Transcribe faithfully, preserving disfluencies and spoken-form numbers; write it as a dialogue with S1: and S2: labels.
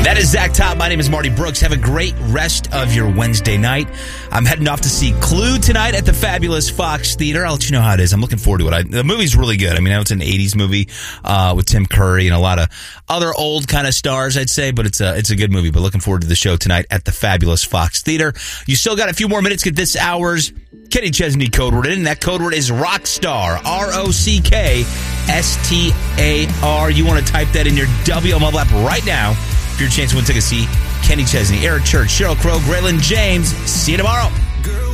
S1: That is Zach Top. My name is Marty Brooks. Have a great rest of your Wednesday night. I'm heading off to see Clue tonight at the fabulous Fox Theater. I'll let you know how it is. I'm looking forward to it. I, the movie's really good. I mean, I know it's an eighties movie uh, with Tim Curry and a lot of other old kind of stars, I'd say, but it's a, it's a good movie. But looking forward to the show tonight at the fabulous Fox Theater. You still got a few more minutes to get this hour's Kenny Chesney code word in, and that code word is Rockstar, R O C K S T A R. You want to type that in your W M L app right now for your chance to win tickets to see Kenny Chesney, Eric Church, Sheryl Crow, Graylin James. See you tomorrow. Girl.